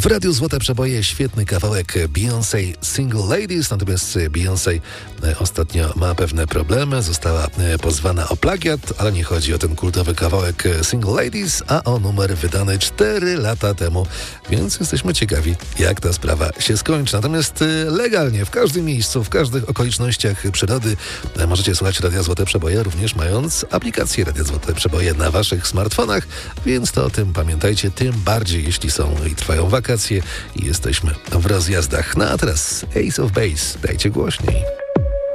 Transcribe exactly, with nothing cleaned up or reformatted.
W Radiu Złote Przeboje świetny kawałek Beyoncé Single Ladies, natomiast Beyoncé ostatnio ma pewne problemy, została pozwana o plagiat, ale nie chodzi o ten kultowy kawałek Single Ladies, a o numer wydany cztery lata temu, więc jesteśmy ciekawi, jak ta sprawa się skończy. Natomiast legalnie, w każdym miejscu, w każdych okolicznościach przyrody możecie słuchać Radia Złote Przeboje, również mając aplikację Radia Złote Przeboje na waszych smartfonach, więc to o tym pamiętajcie, tym bardziej jeśli są i trwają wakacje i jesteśmy w rozjazdach. No a teraz Ace of Base, dajcie głośniej.